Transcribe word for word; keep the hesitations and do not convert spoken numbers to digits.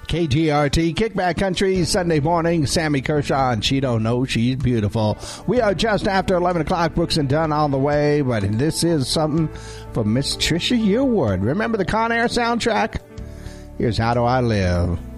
K G R T, Kickback Country, Sunday morning. Sammy Kershaw and She Don't Know She's Beautiful. We are just after eleven o'clock. Brooks and Dunn on the way, but this is something for Miss Trisha Yearwood. Remember the Con Air soundtrack? Here's How Do I Live.